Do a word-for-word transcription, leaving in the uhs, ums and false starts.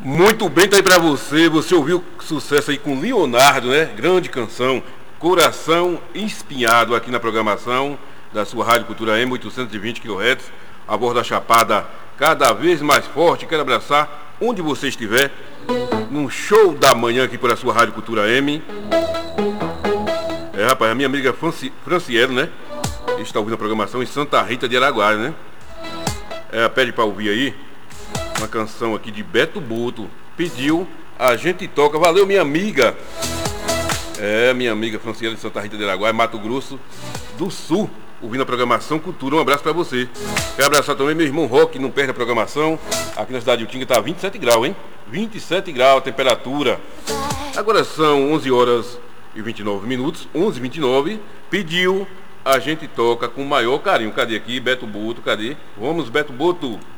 Muito bem, tá aí pra você. Você ouviu sucesso aí com Leonardo, né? Grande canção, Coração Espinhado, aqui na programação da sua Rádio Cultura M, oitocentos e vinte quilohertz, a voz da Chapada, cada vez mais forte. Quero abraçar onde você estiver, num show da manhã aqui pela sua Rádio Cultura M. É, rapaz, a minha amiga Franci, Franciele, né? Está ouvindo a programação em Santa Rita de Araguaia, né? É, pede pra ouvir aí uma canção aqui de Beto Boto. Pediu, a gente toca. Valeu, minha amiga. É, minha amiga Franciele de Santa Rita de Araguaia, Mato Grosso do Sul, ouvindo a programação Cultura. Um abraço pra você. Quero abraçar também meu irmão Roque, não perde a programação. Aqui na cidade de Utinga tá vinte e sete graus, hein? vinte e sete graus a temperatura. Agora são onze horas e vinte e nove minutos. onze e vinte e nove. Pediu, a gente toca com o maior carinho. Cadê aqui? Beto Boto, cadê? Vamos, Beto Boto.